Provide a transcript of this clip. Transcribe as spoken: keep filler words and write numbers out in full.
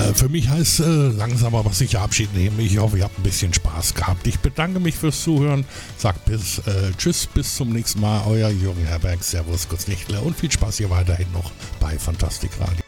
Äh, für mich heißt äh, langsam aber sicher Abschied nehmen. Ich hoffe, ihr habt ein bisschen Spaß gehabt. Ich bedanke mich fürs Zuhören. Sagt bis äh, tschüss, bis zum nächsten Mal. Euer Jürgen Herberg. Servus, Gott Lichtle und viel Spaß hier weiterhin noch bei Fantastik Radio.